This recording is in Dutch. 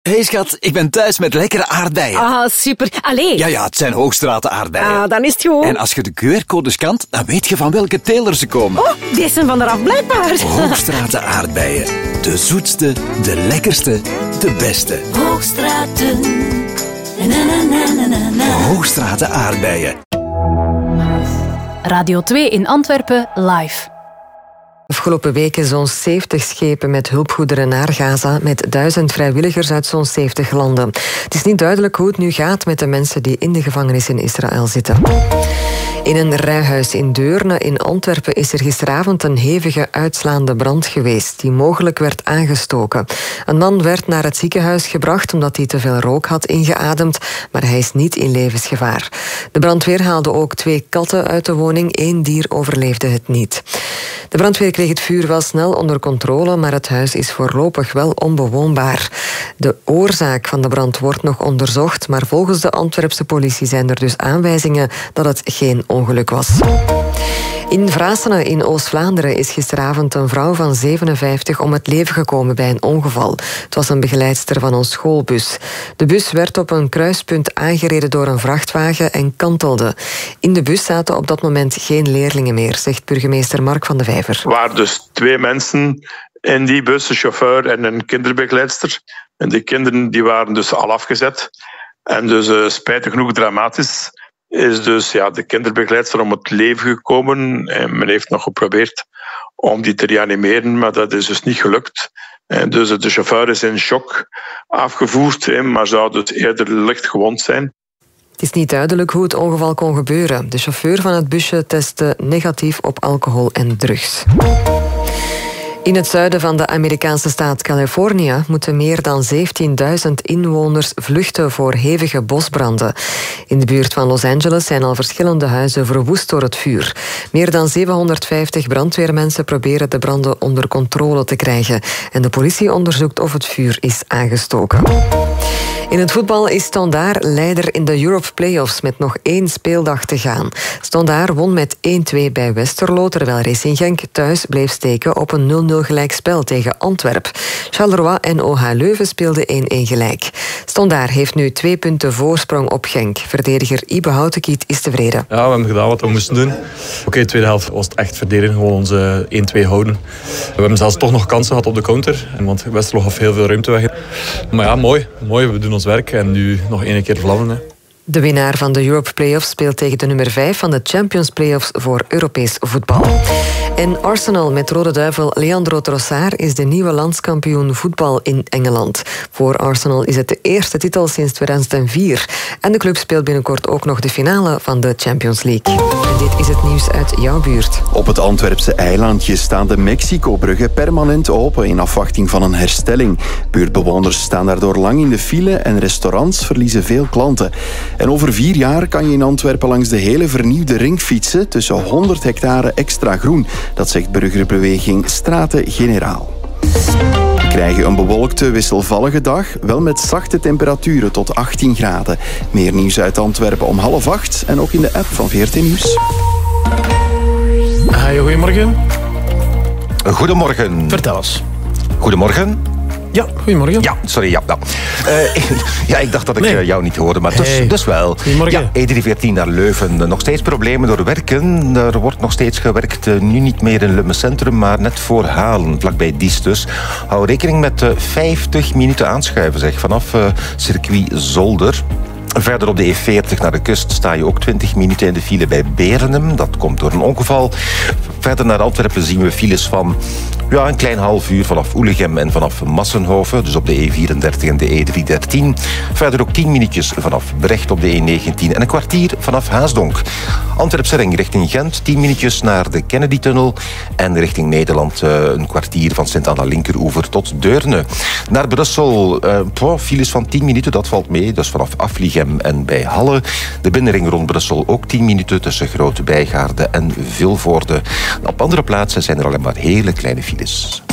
Hey schat, ik ben thuis met lekkere aardbeien. Ah, super. Allee. Ja, het zijn Hoogstraten aardbeien. Ah, dan is het goed. En als je de QR-code scant, dan weet je van welke teler ze komen. Oh, die zijn van eraf blijkbaar. Hoogstraten aardbeien. De zoetste, de lekkerste, de beste. Hoogstraten. Na, na, na, na, na. Hoogstraten aardbeien. Radio 2 in Antwerpen live. Afgelopen weken zo'n 70 schepen met hulpgoederen naar Gaza met 1000 vrijwilligers uit zo'n 70 landen. Het is niet duidelijk hoe het nu gaat met de mensen die in de gevangenis in Israël zitten. In een rijhuis in Deurne in Antwerpen is er gisteravond een hevige uitslaande brand geweest die mogelijk werd aangestoken. Een man werd naar het ziekenhuis gebracht omdat hij te veel rook had ingeademd, maar hij is niet in levensgevaar. De brandweer haalde ook 2 katten uit de woning, 1 dier overleefde het niet. De brandweer kreeg het vuur wel snel onder controle, maar het huis is voorlopig wel onbewoonbaar. De oorzaak van de brand wordt nog onderzocht, maar volgens de Antwerpse politie zijn er dus aanwijzingen dat het geen ongeluk was. In Vrasene in Oost-Vlaanderen is gisteravond een vrouw van 57 om het leven gekomen bij een ongeval. Het was een begeleidster van een schoolbus. De bus werd op een kruispunt aangereden door een vrachtwagen en kantelde. In de bus zaten op dat moment geen leerlingen meer, zegt burgemeester Mark van de Vijver. Er waren dus 2 mensen in die bus, een chauffeur en een kinderbegeleidster. En die kinderen die waren dus al afgezet. En dus spijtig genoeg dramatisch is dus de kinderbegeleidster om het leven gekomen. En men heeft nog geprobeerd om die te reanimeren, maar dat is dus niet gelukt. En dus de chauffeur is in shock afgevoerd, maar zou dus eerder licht gewond zijn. Het is niet duidelijk hoe het ongeval kon gebeuren. De chauffeur van het busje testte negatief op alcohol en drugs. In het zuiden van de Amerikaanse staat Californië moeten meer dan 17.000 inwoners vluchten voor hevige bosbranden. In de buurt van Los Angeles zijn al verschillende huizen verwoest door het vuur. Meer dan 750 brandweermensen proberen de branden onder controle te krijgen. En de politie onderzoekt of het vuur is aangestoken. In het voetbal is Standaard leider in de Europe Playoffs met nog 1 speeldag te gaan. Standaard won met 1-2 bij Westerlo, terwijl Racing Genk thuis bleef steken op een 0-0 gelijkspel tegen Antwerp. Charleroi en OH Leuven speelden 1-1 gelijk. Standaard heeft nu 2 punten voorsprong op Genk. Verdediger Ibe Houtenkiet is tevreden. Ja, we hebben gedaan wat we moesten doen. Oké, tweede helft was het echt verdedigen, gewoon onze 1-2 houden. We hebben zelfs toch nog kansen gehad op de counter, want Westerlo gaf heel veel ruimte weg. Maar ja, mooi. We doen ons werk en nu nog 1 keer vlammen. De winnaar van de Europe Playoffs speelt tegen de nummer 5 van de Champions Playoffs voor Europees voetbal. En Arsenal met Rode Duivel Leandro Trossard is de nieuwe landskampioen voetbal in Engeland. Voor Arsenal is het de eerste titel sinds 2004. En de club speelt binnenkort ook nog de finale van de Champions League. En dit is het nieuws uit jouw buurt. Op het Antwerpse eilandje staan de Mexico-bruggen permanent open in afwachting van een herstelling. Buurtbewoners staan daardoor lang in de file en restaurants verliezen veel klanten. En over 4 jaar kan je in Antwerpen langs de hele vernieuwde ring fietsen tussen 100 hectare extra groen. Dat zegt burgerbeweging Straten Generaal. We krijgen een bewolkte, wisselvallige dag, wel met zachte temperaturen tot 18 graden. Meer nieuws uit Antwerpen om 7:30 en ook in de app van VRT Nieuws. Goedemorgen. Goedemorgen. Vertel eens. Goedemorgen. Ja, goedemorgen. Ja, sorry, ja. Ja, ik dacht dat ik jou niet hoorde, maar dus wel. Goedemorgen. Ja, E314 naar Leuven. Nog steeds problemen door werken. Er wordt nog steeds gewerkt, nu niet meer in Lummen Centrum, maar net voor Halen, vlakbij Diest dus. Hou rekening met 50 minuten aanschuiven, zeg, vanaf circuit Zolder. Verder op de E40 naar de kust sta je ook 20 minuten in de file bij Berenem. Dat komt door een ongeval. Verder naar Antwerpen zien we files van een klein half uur vanaf Oelegem en vanaf Massenhoven. Dus op de E34 en de E313. Verder ook 10 minuutjes vanaf Brecht op de E19 en een kwartier vanaf Haasdonk. Antwerpse ring richting Gent, 10 minuutjes naar de Kennedy-tunnel. En richting Nederland een kwartier van Sint-Anna-Linkeroever tot Deurne. Naar Brussel, files van 10 minuten, dat valt mee. Dus vanaf Afliegem en bij Halle. De binnenring rond Brussel ook 10 minuten tussen Grote Bijgaarde en Vilvoorde. Op andere plaatsen zijn er alleen maar hele kleine files.